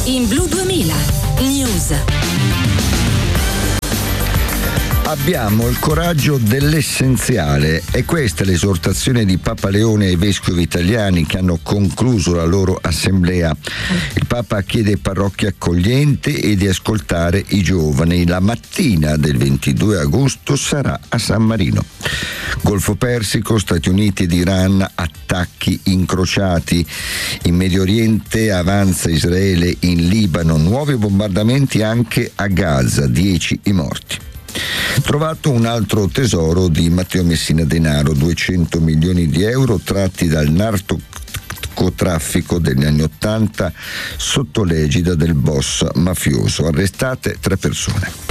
in Blu 2000 News. Abbiamo il coraggio dell'essenziale. È questa l'esortazione di Papa Leone ai vescovi italiani che hanno concluso la loro assemblea. Il Papa chiede parrocchie accoglienti e di ascoltare i giovani. La mattina del 22 agosto sarà a San Marino. Golfo Persico, Stati Uniti ed Iran, attacchi incrociati. In Medio Oriente avanza Israele, in Libano nuovi bombardamenti anche a Gaza, 10 i morti. Trovato un altro tesoro di Matteo Messina Denaro, 200 milioni di euro tratti dal narcotraffico degli anni '80 sotto l'egida del boss mafioso. Arrestate 3 persone.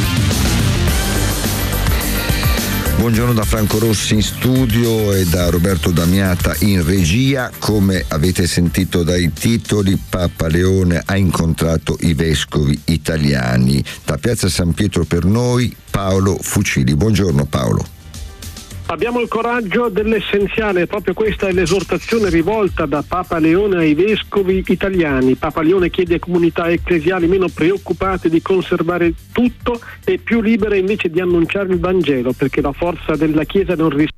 Buongiorno da Franco Rossi in studio e da Roberto Damiata in regia. Come avete sentito dai titoli, Papa Leone ha incontrato i vescovi italiani. Da Piazza San Pietro per noi, Paolo Fucili. Buongiorno Paolo. Abbiamo il coraggio dell'essenziale, proprio questa è l'esortazione rivolta da Papa Leone ai vescovi italiani. Papa Leone chiede a comunità ecclesiali meno preoccupate di conservare tutto e più libere invece di annunciare il Vangelo, perché la forza della Chiesa non risponde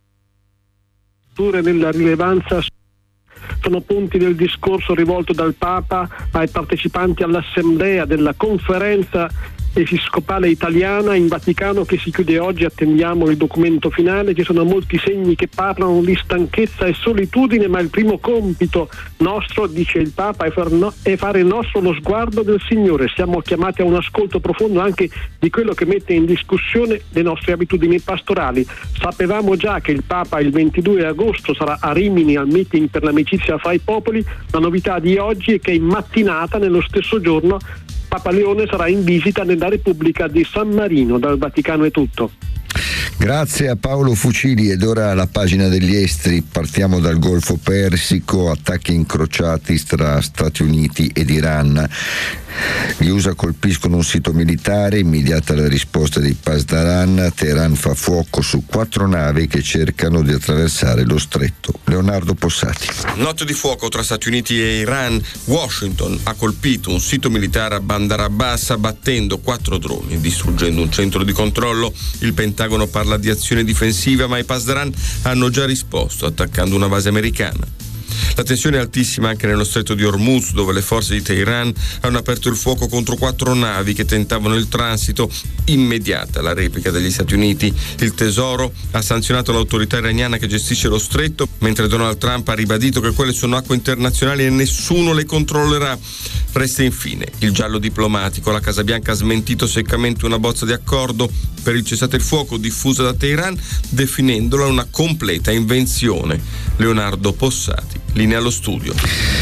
nella rilevanza. Sono punti del discorso rivolto dal Papa ai partecipanti all'assemblea della conferenza episcopale italiana in Vaticano che si chiude oggi. Attendiamo il documento finale. Ci sono molti segni che parlano di stanchezza e solitudine, ma il primo compito nostro, dice il Papa, è fare nostro lo sguardo del Signore. Siamo chiamati a un ascolto profondo anche di quello che mette in discussione le nostre abitudini pastorali. Sapevamo già che il Papa il 22 agosto sarà a Rimini al meeting per l'amicizia fra i popoli. La novità di oggi è che in mattinata, nello stesso giorno, Papa Leone sarà in visita nella Repubblica di San Marino. Dal Vaticano è tutto. Grazie a Paolo Fucili. Ed ora la pagina degli esteri. Partiamo dal Golfo Persico, attacchi incrociati tra Stati Uniti ed Iran. Gli USA colpiscono un sito militare, immediata la risposta di Pasdaran. Teheran fa fuoco su 4 navi che cercano di attraversare lo stretto. Leonardo Possati. Notte di fuoco tra Stati Uniti e Iran. Washington ha colpito un sito militare a Bandar Abbas abbattendo 4 droni, distruggendo un centro di controllo. Il Pentagono parla di azione difensiva, ma i Pasdaran hanno già risposto attaccando una base americana. La tensione è altissima anche nello stretto di Hormuz, dove le forze di Teheran hanno aperto il fuoco contro 4 navi che tentavano il transito. Immediata la replica degli Stati Uniti. Il Tesoro ha sanzionato l'autorità iraniana che gestisce lo stretto, mentre Donald Trump ha ribadito che quelle sono acque internazionali e nessuno le controllerà. Resta infine il giallo diplomatico. La Casa Bianca ha smentito seccamente una bozza di accordo per il cessate il fuoco diffusa da Teheran, definendola una completa invenzione. Leonardo Possati, linea allo studio.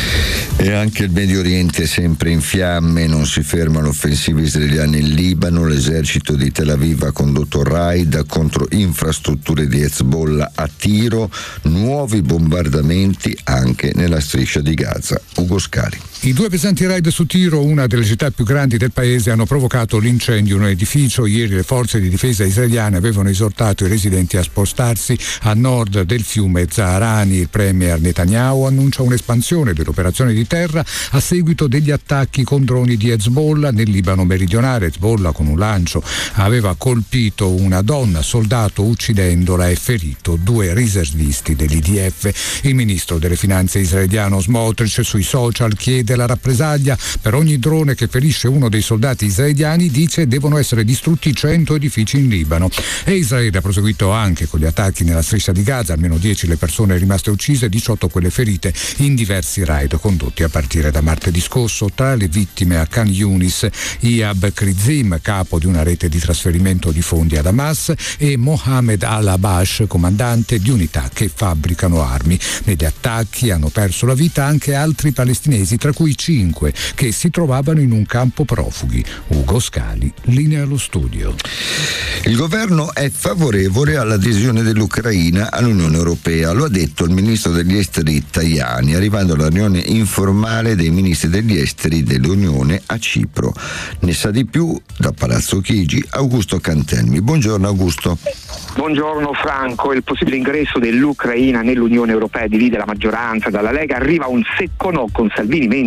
E anche il Medio Oriente è sempre in fiamme, non si ferma l'offensiva israeliana in Libano. L'esercito di Tel Aviv ha condotto raid contro infrastrutture di Hezbollah a Tiro, nuovi bombardamenti anche nella striscia di Gaza. Ugo Scali. I 2 pesanti raid su Tiro, una delle città più grandi del paese, hanno provocato l'incendio in un edificio. Ieri le forze di difesa israeliane avevano esortato i residenti a spostarsi a nord del fiume Zaharani. Il premier Netanyahu annuncia un'espansione dell'operazione di terra a seguito degli attacchi con droni di Hezbollah nel Libano meridionale. Hezbollah con un lancio aveva colpito una donna soldato uccidendola e ferito 2 riservisti dell'IDF. Il ministro delle finanze israeliano Smotrich sui social chiede la rappresaglia per ogni drone che ferisce uno dei soldati israeliani. Dice devono essere distrutti 100 edifici in Libano. E Israele ha proseguito anche con gli attacchi nella striscia di Gaza, almeno 10 le persone rimaste uccise, 18 quelle ferite in diversi raid condotti a partire da martedì scorso. Tra le vittime a Khan Yunis, Iyab Krizim, capo di una rete di trasferimento di fondi ad Hamas, e Mohammed al-Abash, comandante di unità che fabbricano armi. Negli attacchi hanno perso la vita anche altri palestinesi, tra cui 5 che si trovavano in un campo profughi. Ugo Scali, linea allo studio. Il governo è favorevole all'adesione dell'Ucraina all'Unione Europea, lo ha detto il ministro degli esteri Tajani, arrivando alla riunione informale dei ministri degli esteri dell'Unione a Cipro. Ne sa di più da Palazzo Chigi Augusto Cantelmi. Buongiorno Augusto. Buongiorno Franco. Il possibile ingresso dell'Ucraina nell'Unione Europea divide la maggioranza. Dalla Lega arriva un secco no con Salvini, mentre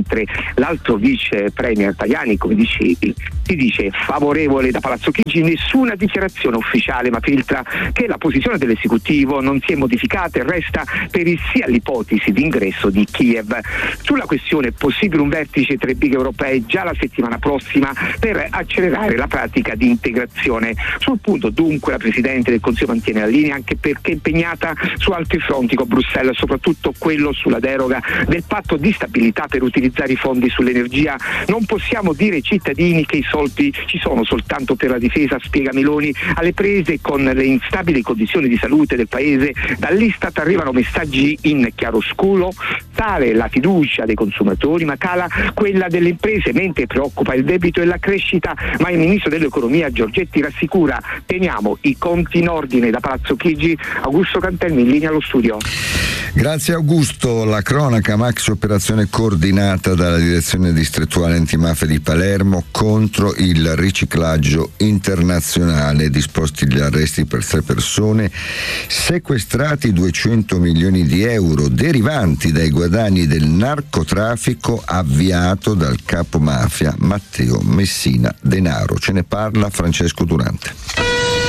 mentre l'altro vice premier Tajani, come dicevi, si dice favorevole da Palazzo Chigi. Nessuna dichiarazione ufficiale, ma filtra che la posizione dell'esecutivo non si è modificata e resta per il sì all'ipotesi di ingresso di Kiev. Sulla questione è possibile un vertice tra i big europei già la settimana prossima per accelerare la pratica di integrazione. Sul punto dunque la Presidente del Consiglio mantiene la linea, anche perché è impegnata su altri fronti con Bruxelles, soprattutto quello sulla deroga del patto di stabilità per utilizzare i fondi sull'energia. Non possiamo dire ai cittadini che i soldi ci sono soltanto per la difesa, spiega Meloni. Alle prese con le instabili condizioni di salute del paese, dall'Istat arrivano messaggi in chiaroscuro, tale la fiducia dei consumatori ma cala quella delle imprese, mentre preoccupa il debito e la crescita, ma il ministro dell'economia Giorgetti rassicura: teniamo i conti in ordine. Da Palazzo Chigi, Augusto Cantelmi, in linea allo studio. Grazie Augusto. La cronaca: maxi operazione coordinata dalla direzione distrettuale antimafia di Palermo contro il riciclaggio internazionale, disposti gli arresti per 3 persone, sequestrati 200 milioni di euro derivanti dai guadagni del narcotraffico avviato dal capo mafia Matteo Messina Denaro. Ce ne parla Francesco Durante.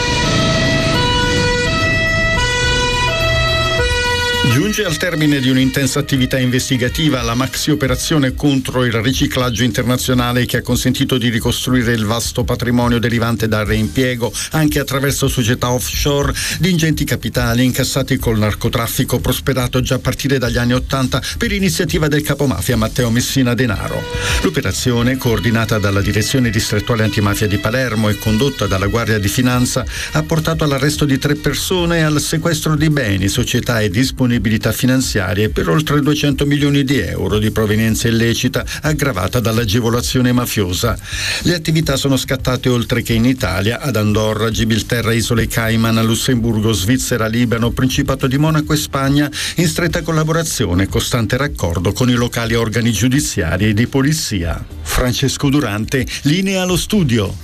Giunge al termine di un'intensa attività investigativa la maxi operazione contro il riciclaggio internazionale, che ha consentito di ricostruire il vasto patrimonio derivante dal reimpiego, anche attraverso società offshore, di ingenti capitali incassati col narcotraffico prosperato già a partire dagli anni '80 per iniziativa del capomafia Matteo Messina Denaro. L'operazione, coordinata dalla direzione distrettuale antimafia di Palermo e condotta dalla Guardia di Finanza, ha portato all'arresto di 3 persone e al sequestro di beni, società e disponibilità finanziarie per oltre 200 milioni di euro di provenienza illecita aggravata dall'agevolazione mafiosa. Le attività sono scattate oltre che in Italia, ad Andorra, Gibilterra, Isole Cayman, Lussemburgo, Svizzera, Libano, Principato di Monaco e Spagna, in stretta collaborazione e costante raccordo con i locali organi giudiziari e di polizia. Francesco Durante, linea allo studio.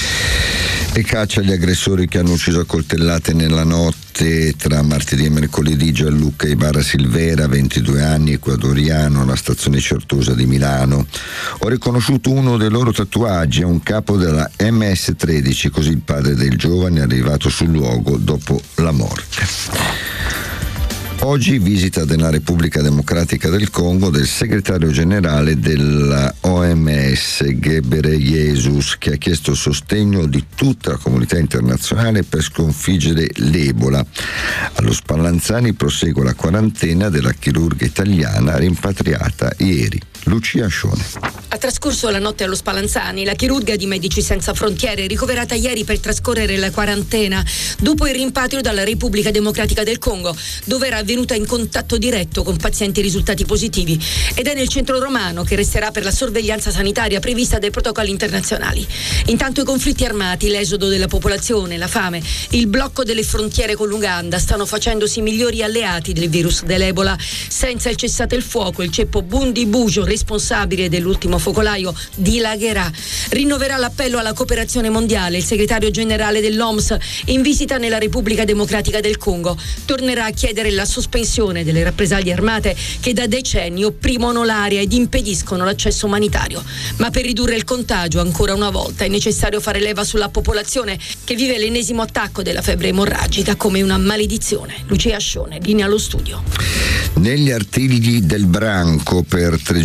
E caccia agli aggressori che hanno ucciso a coltellate nella notte tra martedì e mercoledì Gianluca Ibarra Silvera, 22 anni, ecuadoriano, alla stazione Certosa di Milano. Ho riconosciuto uno dei loro tatuaggi, è un capo della MS-13, così il padre del giovane è arrivato sul luogo dopo la morte. Oggi visita della Repubblica Democratica del Congo del segretario generale della OMS Ghebreyesus, che ha chiesto sostegno di tutta la comunità internazionale per sconfiggere l'Ebola. Allo Spallanzani prosegue la quarantena della chirurga italiana rimpatriata ieri. Lucia Scione. Ha trascorso la notte allo Spallanzani, la chirurga di Medici Senza Frontiere, ricoverata ieri per trascorrere la quarantena dopo il rimpatrio dalla Repubblica Democratica del Congo, dove era venuta in contatto diretto con pazienti risultati positivi, ed è nel centro romano, che resterà per la sorveglianza sanitaria prevista dai protocolli internazionali. Intanto i conflitti armati, l'esodo della popolazione, la fame, il blocco delle frontiere con l'Uganda stanno facendosi migliori alleati del virus dell'Ebola. Senza il cessate il fuoco, il ceppo Bundi Bugio, responsabile dell'ultimo focolaio, dilagherà. Rinnoverà l'appello alla cooperazione mondiale il segretario generale dell'OMS in visita nella Repubblica Democratica del Congo. Tornerà a chiedere la sospensione delle rappresaglie armate che da decenni opprimono l'area ed impediscono l'accesso umanitario. Ma per ridurre il contagio, ancora una volta, è necessario fare leva sulla popolazione che vive l'ennesimo attacco della febbre emorragica come una maledizione. Lucia Scione, linea allo studio. Negli artigli del branco per 3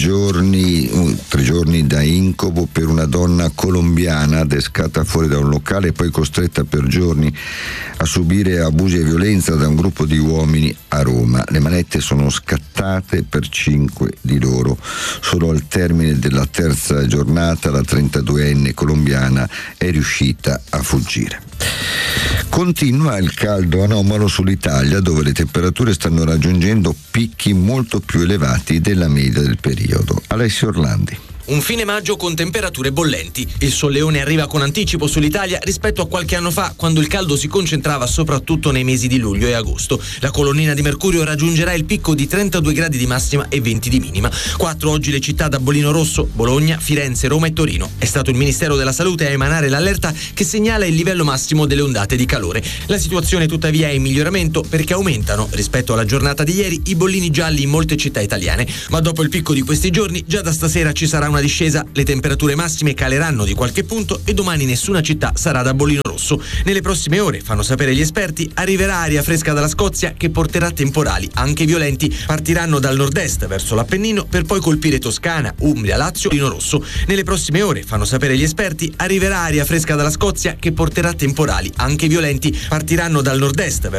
giorni da incubo per una donna colombiana adescata fuori da un locale e poi costretta per giorni a subire abusi e violenza da un gruppo di uomini a Roma. Le manette sono scattate per 5 di loro. Solo al termine della 3ª giornata la 32enne colombiana è riuscita a fuggire. Continua il caldo anomalo sull'Italia, dove le temperature stanno raggiungendo picchi molto più elevati della media del periodo. Alessio Orlandi. Un fine maggio con temperature bollenti. Il solleone arriva con anticipo sull'Italia rispetto a qualche anno fa, quando il caldo si concentrava soprattutto nei mesi di luglio e agosto. La colonnina di mercurio raggiungerà il picco di 32 gradi di massima e 20 di minima. 4 oggi le città da bollino rosso: Bologna, Firenze, Roma e Torino. È stato il Ministero della Salute a emanare l'allerta che segnala il livello massimo delle ondate di calore. La situazione tuttavia è in miglioramento, perché aumentano, rispetto alla giornata di ieri, i bollini gialli in molte città italiane. Ma dopo il picco di questi giorni, già da stasera ci sarà una discesa. Le temperature massime caleranno di qualche punto e domani nessuna città sarà da bollino rosso. Nelle prossime ore, fanno sapere gli esperti, arriverà aria fresca dalla Scozia che porterà temporali, anche violenti. Partiranno dal nord-est verso l'Appennino per poi colpire Toscana, Umbria, Lazio e bollino rosso. Nelle prossime ore, fanno sapere gli esperti, arriverà aria fresca dalla Scozia che porterà temporali, anche violenti. Partiranno dal nord-est verso